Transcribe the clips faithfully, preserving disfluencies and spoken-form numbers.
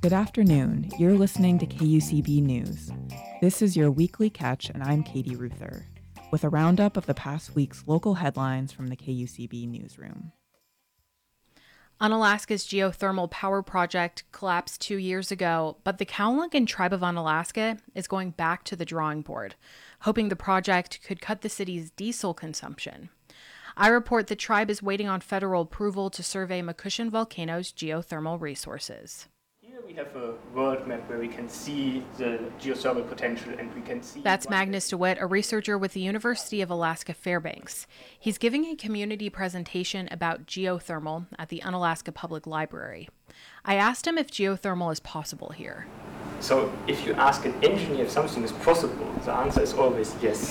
Good afternoon. You're listening to K U C B News. This is your weekly catch, and I'm Katie Ruther, with a roundup of the past week's local headlines from the K U C B newsroom. Unalaska's geothermal power project collapsed two years ago, but the Kalenjin Tribe of Unalaska is going back to the drawing board, hoping the project could cut the city's diesel consumption. I report the tribe is waiting on federal approval to survey Mucushin Volcano's geothermal resources. Here we have a world map where we can see the geothermal potential and we can see... That's Magnus DeWitt, a researcher with the University of Alaska Fairbanks. He's giving a community presentation about geothermal at the Unalaska Public Library. I asked him if geothermal is possible here. So if you ask an engineer if something is possible, the answer is always yes.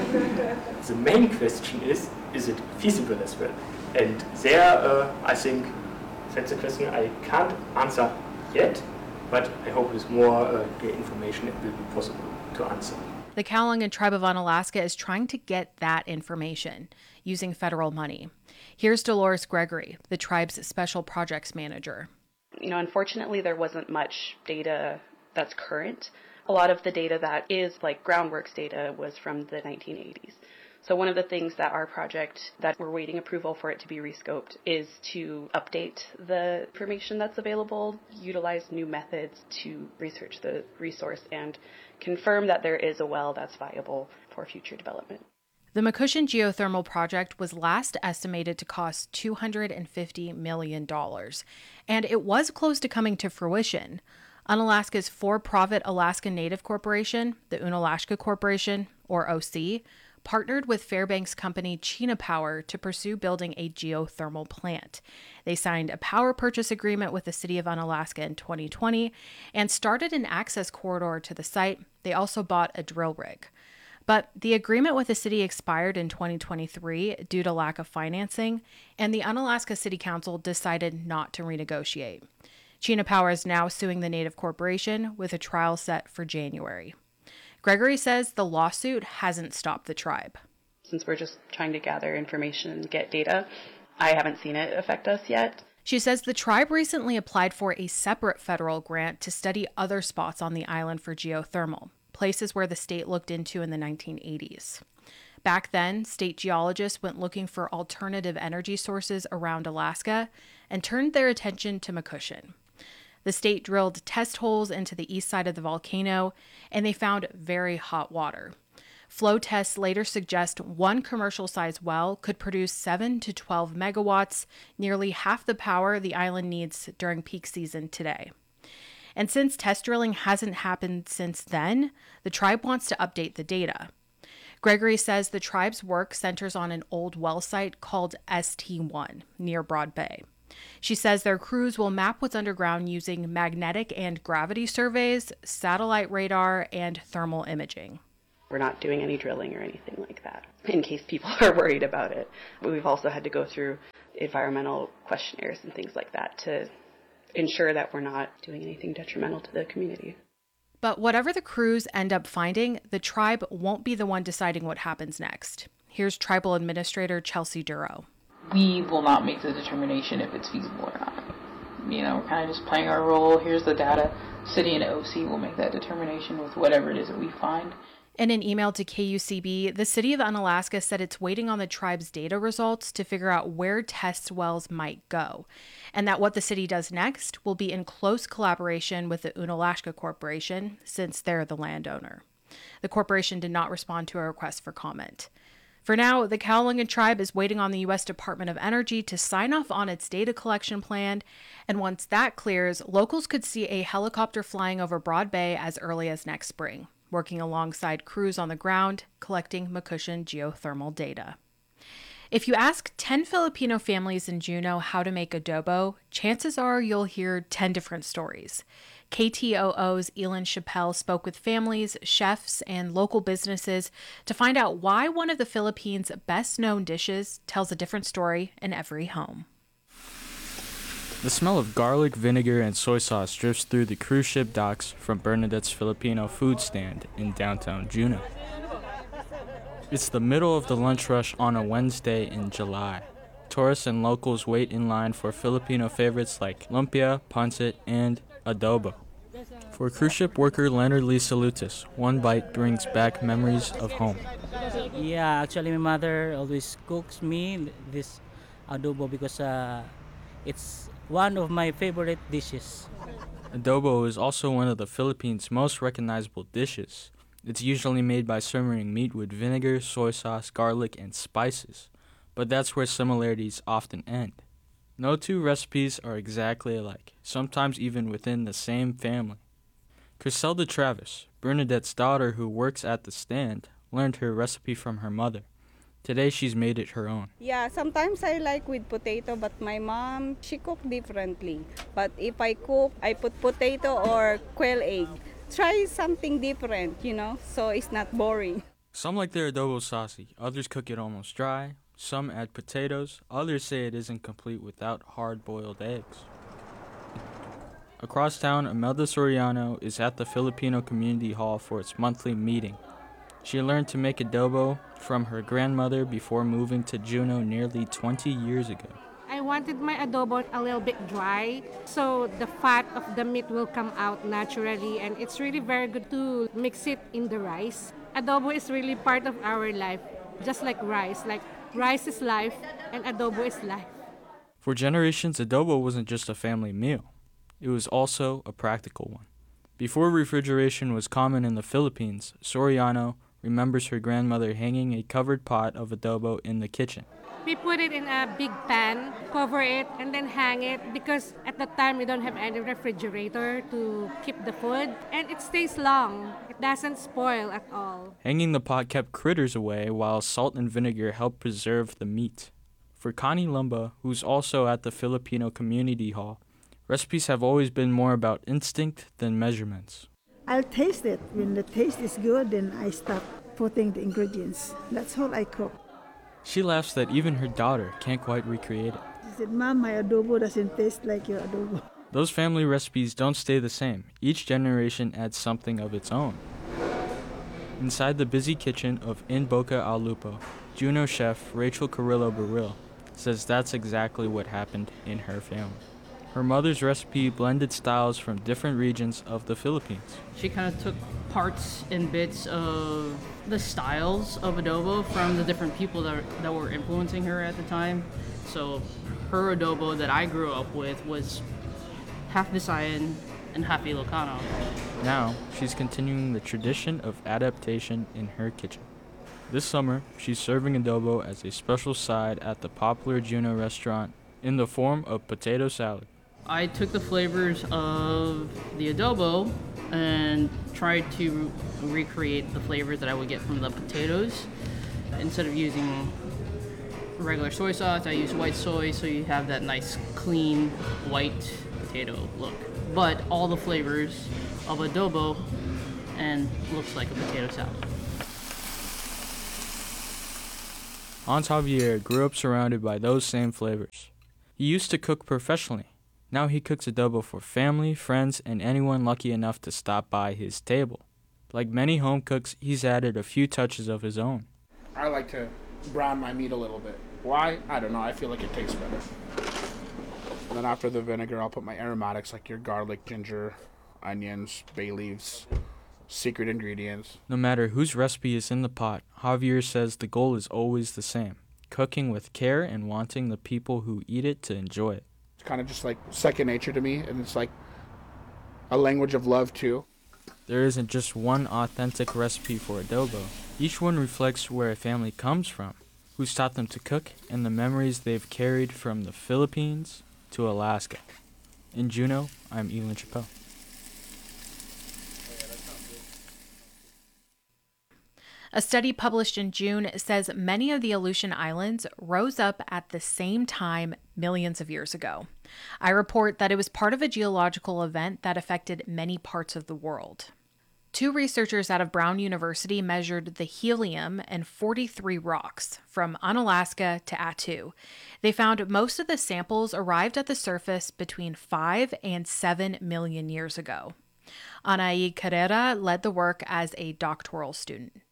The main question is, is it feasible as well? And there, uh, I think, that's a question I can't answer yet, but I hope with more uh, information it will be possible to answer. The Kalenjin Tribe of Unalaska is trying to get that information using federal money. Here's Dolores Gregory, the tribe's special projects manager. You know, unfortunately, there wasn't much data that's current. A lot of the data that is like groundworks data was from the nineteen eighties. So one of the things that our project, that we're waiting approval for it to be rescoped, is to update the information that's available, utilize new methods to research the resource, and confirm that there is a well that's viable for future development. The Mucushin geothermal project was last estimated to cost two hundred fifty million dollars, and it was close to coming to fruition. Unalaska's for-profit Alaska Native Corporation, the Unalashka Corporation, or O C, partnered with Fairbanks company Chena Power to pursue building a geothermal plant. They signed a power purchase agreement with the city of Unalaska in twenty twenty and started an access corridor to the site. They also bought a drill rig. But the agreement with the city expired in twenty twenty-three due to lack of financing, and the Unalaska City Council decided not to renegotiate. Chena Power is now suing the Native Corporation with a trial set for January. Gregory says the lawsuit hasn't stopped the tribe. Since we're just trying to gather information and get data, I haven't seen it affect us yet. She says the tribe recently applied for a separate federal grant to study other spots on the island for geothermal, places where the state looked into in the nineteen eighties. Back then, state geologists went looking for alternative energy sources around Alaska and turned their attention to Mucushin. The state drilled test holes into the east side of the volcano, and they found very hot water. Flow tests later suggest one commercial-sized well could produce seven to twelve megawatts, nearly half the power the island needs during peak season today. And since test drilling hasn't happened since then, the tribe wants to update the data. Gregory says the tribe's work centers on an old well site called S T one near Broad Bay. She says their crews will map what's underground using magnetic and gravity surveys, satellite radar, and thermal imaging. We're not doing any drilling or anything like that, in case people are worried about it. But we've also had to go through environmental questionnaires and things like that to ensure that we're not doing anything detrimental to the community. But whatever the crews end up finding, the tribe won't be the one deciding what happens next. Here's Tribal Administrator Chelsea Duro. We will not make the determination if it's feasible or not. You know, we're kind of just playing our role. Here's the data. City and O C will make that determination with whatever it is that we find. In an email to K U C B, the city of Unalaska said it's waiting on the tribe's data results to figure out where test wells might go, and that what the city does next will be in close collaboration with the Unalashka Corporation, since they're the landowner. The corporation did not respond to a request for comment. For now, the Kalenjin Tribe is waiting on the U S Department of Energy to sign off on its data collection plan, and once that clears, locals could see a helicopter flying over Broad Bay as early as next spring, working alongside crews on the ground, collecting Mucushin geothermal data. If you ask ten Filipino families in Juneau how to make adobo, chances are you'll hear ten different stories. K T O O's Elin Chappelle spoke with families, chefs, and local businesses to find out why one of the Philippines' best-known dishes tells a different story in every home. The smell of garlic, vinegar, and soy sauce drifts through the cruise ship docks from Bernadette's Filipino food stand in downtown Juneau. It's the middle of the lunch rush on a Wednesday in July. Tourists and locals wait in line for Filipino favorites like lumpia, pancit, and adobo. For cruise ship worker Leonard Lee Salutis, one bite brings back memories of home. Yeah, actually, my mother always cooks me this adobo because uh, it's one of my favorite dishes. Adobo is also one of the Philippines' most recognizable dishes. It's usually made by simmering meat with vinegar, soy sauce, garlic, and spices. But that's where similarities often end. No two recipes are exactly alike, sometimes even within the same family. Criselda Travis, Bernadette's daughter who works at the stand, learned her recipe from her mother. Today she's made it her own. Yeah, sometimes I like with potato, but my mom, she cook differently. But if I cook, I put potato or quail egg. Try something different, you know, so it's not boring. Some like their adobo saucy, others cook it almost dry, some add potatoes, others say it isn't complete without hard-boiled eggs. Across town, Imelda Soriano is at the Filipino Community Hall for its monthly meeting. She learned to make adobo from her grandmother before moving to Juneau nearly twenty years ago. I wanted my adobo a little bit dry, so the fat of the meat will come out naturally, and it's really very good to mix it in the rice. Adobo is really part of our life, just like rice. Like rice is life, and adobo is life. For generations, adobo wasn't just a family meal. It was also a practical one. Before refrigeration was common in the Philippines, Soriano remembers her grandmother hanging a covered pot of adobo in the kitchen. We put it in a big pan, cover it, and then hang it because at the time we don't have any refrigerator to keep the food, and it stays long. It doesn't spoil at all. Hanging the pot kept critters away while salt and vinegar helped preserve the meat. For Connie Lumba, who's also at the Filipino Community Hall, recipes have always been more about instinct than measurements. I'll taste it. When the taste is good, then I stop putting the ingredients. That's all I cook. She laughs that even her daughter can't quite recreate it. She said, Mom, my adobo doesn't taste like your adobo. Those family recipes don't stay the same. Each generation adds something of its own. Inside the busy kitchen of In Boca al Lupo, Juneau chef Rachel Carrillo Baril says that's exactly what happened in her family. Her mother's recipe blended styles from different regions of the Philippines. She kind of took parts and bits of the styles of adobo from the different people that, that were influencing her at the time. So her adobo that I grew up with was half Visayan and half Ilocano. Now, she's continuing the tradition of adaptation in her kitchen. This summer, she's serving adobo as a special side at the popular Juneau restaurant in the form of potato salad. I took the flavors of the adobo and tried to recreate the flavors that I would get from the potatoes. Instead of using regular soy sauce, I use white soy, so you have that nice, clean, white potato look. But all the flavors of adobo and looks like a potato salad. Hans Javier grew up surrounded by those same flavors. He used to cook professionally. Now he cooks adobo for family, friends, and anyone lucky enough to stop by his table. Like many home cooks, he's added a few touches of his own. I like to brown my meat a little bit. Why? I don't know. I feel like it tastes better. And then after the vinegar, I'll put my aromatics like your garlic, ginger, onions, bay leaves, secret ingredients. No matter whose recipe is in the pot, Javier says the goal is always the same: cooking with care and wanting the people who eat it to enjoy it. It's kind of just like second nature to me, and it's like a language of love too. There isn't just one authentic recipe for adobo. Each one reflects where a family comes from, who's taught them to cook, and the memories they've carried from the Philippines to Alaska. In Juneau, I'm Elin Chappelle. A study published in June says many of the Aleutian Islands rose up at the same time millions of years ago. I report that it was part of a geological event that affected many parts of the world. Two researchers out of Brown University measured the helium in forty-three rocks from Unalaska to Attu. They found most of the samples arrived at the surface between five and seven million years ago. Anaí Carrera led the work as a doctoral student.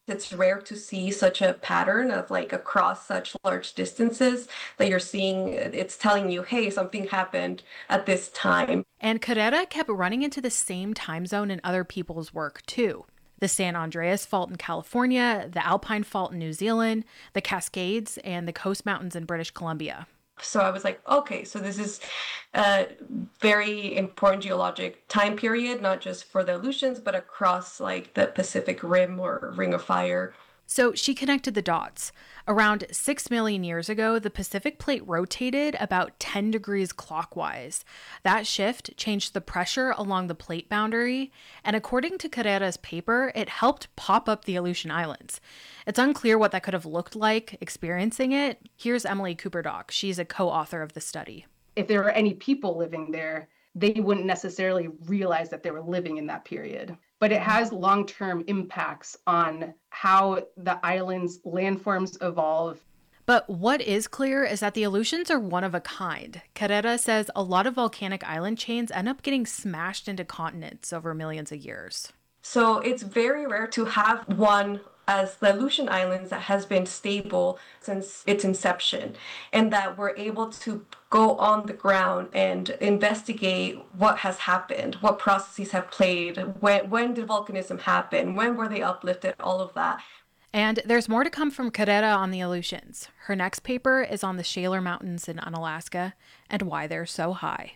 It's rare to see such a pattern of like across such large distances that you're seeing. It's telling you, hey, something happened at this time. And Carrera kept running into the same time zone in other people's work too. The San Andreas Fault in California, the Alpine Fault in New Zealand, the Cascades, and the Coast Mountains in British Columbia. So I was like, okay, so this is a very important geologic time period, not just for the Aleutians, but across like the Pacific Rim or Ring of Fire. So she connected the dots. Around six million years ago, the Pacific Plate rotated about ten degrees clockwise. That shift changed the pressure along the plate boundary, and according to Carrera's paper, it helped pop up the Aleutian Islands. It's unclear what that could have looked like experiencing it. Here's Emily Cooperdock. She's a co-author of the study. If there were any people living there, they wouldn't necessarily realize that they were living in that period. But it has long-term impacts on how the island's landforms evolve. But what is clear is that the Aleutians are one of a kind. Carrera says a lot of volcanic island chains end up getting smashed into continents over millions of years. So it's very rare to have one as the Aleutian Islands that has been stable since its inception, and that we're able to go on the ground and investigate what has happened, what processes have played, when, when did volcanism happen, when were they uplifted, all of that. And there's more to come from Carrera on the Aleutians. Her next paper is on the Shaler Mountains in Unalaska and why they're so high.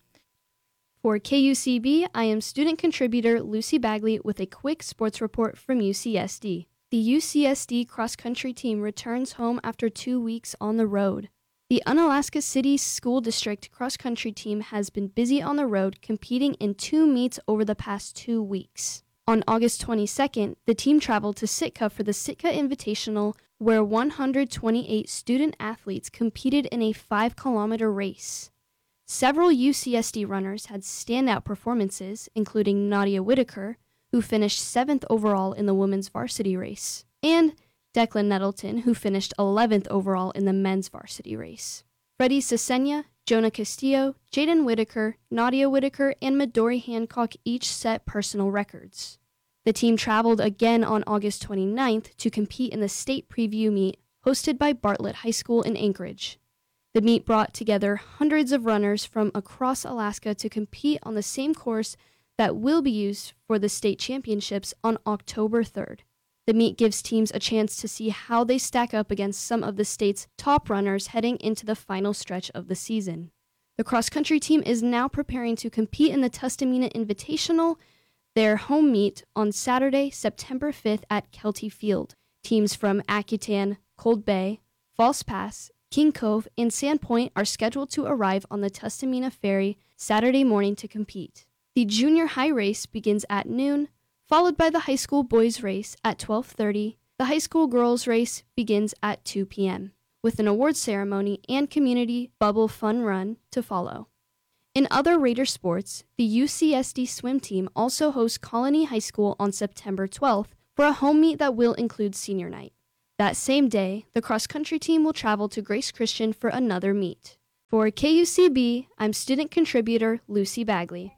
For K U C B, I am student contributor Lucy Bagley with a quick sports report from U C S D. The U C S D cross-country team returns home after two weeks on the road. The Unalaska City School District cross-country team has been busy on the road competing in two meets over the past two weeks. On August twenty-second, the team traveled to Sitka for the Sitka Invitational, where one hundred twenty-eight student athletes competed in a five-kilometer race. Several U C S D runners had standout performances, including Nadia Whitaker, who finished seventh overall in the women's varsity race, and Declan Nettleton, who finished eleventh overall in the men's varsity race. Freddie Cesena, Jonah Castillo, Jaden Whitaker, Nadia Whitaker, and Midori Hancock each set personal records. The team traveled again on August twenty-ninth to compete in the state preview meet hosted by Bartlett High School in Anchorage. The meet brought together hundreds of runners from across Alaska to compete on the same course that will be used for the state championships on October third. The meet gives teams a chance to see how they stack up against some of the state's top runners heading into the final stretch of the season. The cross-country team is now preparing to compete in the Tustamina Invitational, their home meet on Saturday, September fifth at Kelty Field. Teams from Akutan, Cold Bay, False Pass, King Cove, and Sandpoint are scheduled to arrive on the Tustamina Ferry Saturday morning to compete. The junior high race begins at noon, followed by the high school boys race at twelve thirty. The high school girls race begins at two p.m., with an award ceremony and community bubble fun run to follow. In other Raider sports, the U C S D swim team also hosts Colony High School on September twelfth for a home meet that will include senior night. That same day, the cross-country team will travel to Grace Christian for another meet. For K U C B, I'm student contributor Lucy Bagley.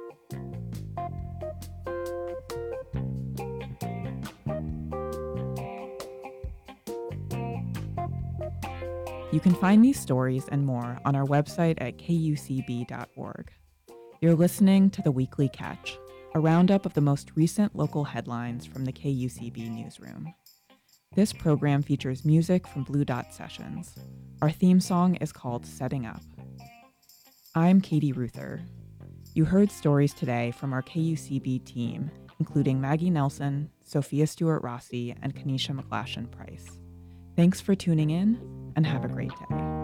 You can find these stories and more on our website at k u c b dot org. You're listening to The Weekly Catch, a roundup of the most recent local headlines from the K U C B newsroom. This program features music from Blue Dot Sessions. Our theme song is called Setting Up. I'm Katie Ruther. You heard stories today from our K U C B team, including Maggie Nelson, Sophia Stewart-Rossi, and Kanisha McGlashan Price. Thanks for tuning in, and have a great day.